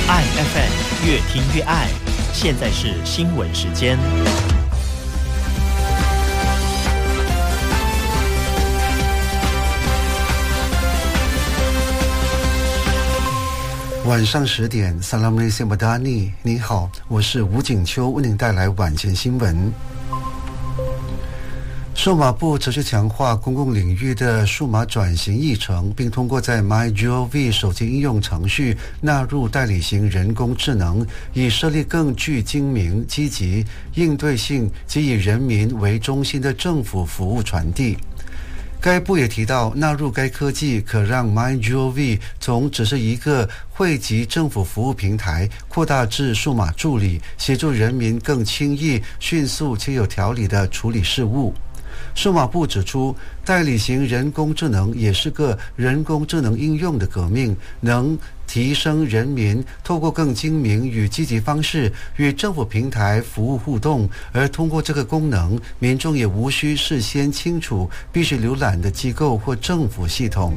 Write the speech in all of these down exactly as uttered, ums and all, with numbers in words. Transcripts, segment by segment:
爱 F M 越听越爱，现在是新闻时间。 晚上十点 Assalamualaikum Madani， 你好，我是吴景秋，为您带来晚间新闻。数码部持续强化公共领域的数码转型议程，并通过在 MyGov 手机应用程序纳入代理型人工智能，以设立更具精明、积极、应对性及以人民为中心的政府服务传递。该部也提到，纳入该科技可让 MyGov 从只是一个汇集政府服务平台，扩大至数码助理，协助人民更轻易、迅速且有条理地处理事务。数码部指出，代理型人工智能也是个人工智能应用的革命，能提升人民透过更精明与积极方式与政府平台服务互动，而通过这个功能，民众也无需事先清楚必须浏览的机构或政府系统。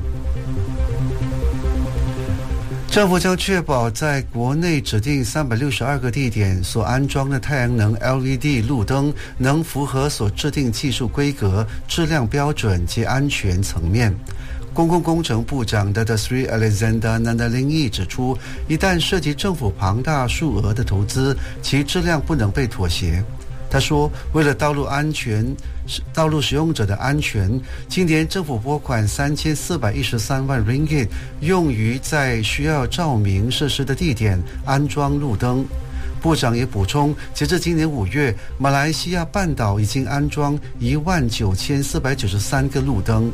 政府将确保在国内指定三百六十二个地点所安装的太阳能 L E D 路灯能符合所制定技术规格、质量标准及安全层面。公共工程部长 Datuk Seri Alexander Nandalingi 指出，一旦涉及政府庞大数额的投资，其质量不能被妥协。他说，为了道路安全、道路使用者的安全，今年政府拨款三千四百一十三万 ringgit 用于在需要照明设施的地点安装路灯。部长也补充，截至今年五月，马来西亚半岛已经安装一万九千四百九十三个路灯。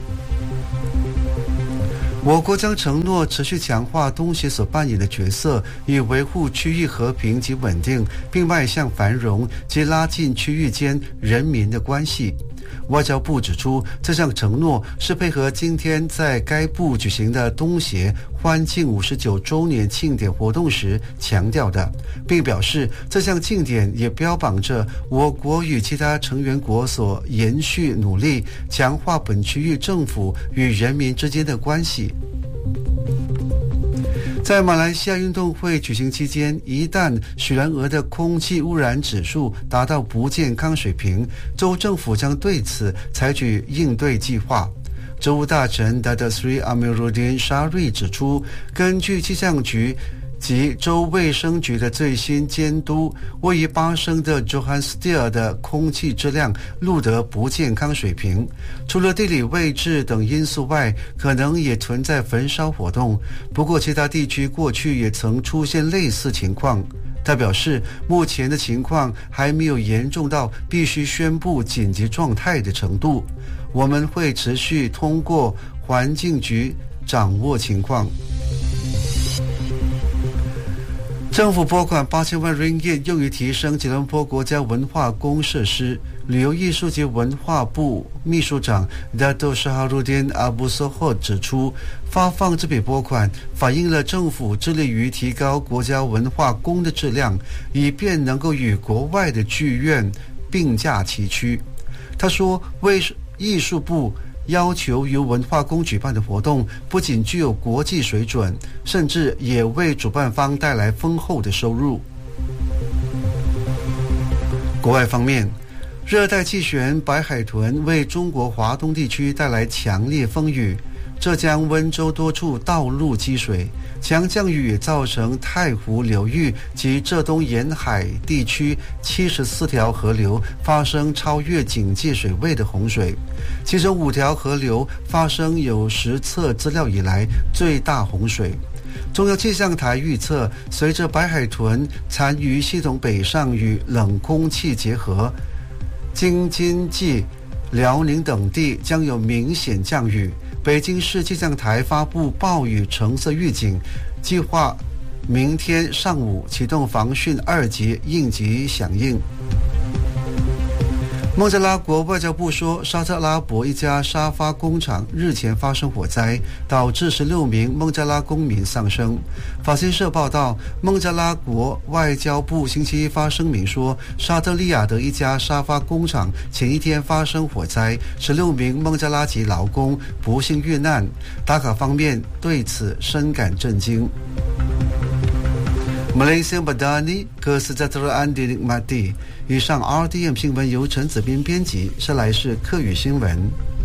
我国将承诺持续强化东协所扮演的角色，以维护区域和平及稳定，并迈向繁荣及拉近区域间人民的关系。外交部指出，这项承诺是配合今天在该部举行的东协欢庆五十九周年庆典活动时强调的，并表示这项庆典也标榜着我国与其他成员国所延续努力，强化本区域政府与人民之间的关系。在马来西亚运动会举行期间，一旦许兰莪的空气污染指数达到不健康水平，州政府将对此采取应对计划。州务大臣 Datuk Seri Amiruddin Syari 指出，根据气象局及州卫生局的最新监督，位于巴生的 Johannesburg 的空气质量录得不健康水平。除了地理位置等因素外，可能也存在焚烧活动。不过其他地区过去也曾出现类似情况。他表示，目前的情况还没有严重到必须宣布紧急状态的程度。我们会持续通过环境局掌握情况。政府拨款八千万 ringgit 用于提升吉隆坡国家文化宫设施。旅游艺术及文化部秘书长 Dato' Syaharuddin Abu Sohod 指出，发放这笔拨款反映了政府致力于提高国家文化宫的质量，以便能够与国外的剧院并驾齐驱。他说，为艺术部要求由文化宫举办的活动不仅具有国际水准，甚至也为主办方带来丰厚的收入。国外方面，热带气旋白海豚为中国华东地区带来强烈风雨，浙江温州多处道路积水，强降雨也造成太湖流域及浙东沿海地区七十四条河流发生超越警戒水位的洪水，其中五条河流发生有实测资料以来最大洪水。中央气象台预测，随着白海豚残余系统北上与冷空气结合，京津冀、辽宁等地将有明显降雨。北京市气象台发布暴雨橙色预警，计划明天上午启动防汛二级应急响应。孟加拉国外交部说，沙特阿拉伯一家沙发工厂日前发生火灾，导致十六名孟加拉公民丧生。法新社报道，孟加拉国外交部星期一发声明说，沙特利雅得一家沙发工厂前一天发生火灾，十六名孟加拉籍劳工不幸遇难。达卡方面对此深感震惊。 Malaysia Badani Kesejahteraan dinikmati。以上 R D M 新闻由陈子斌编辑，是来是客语新闻。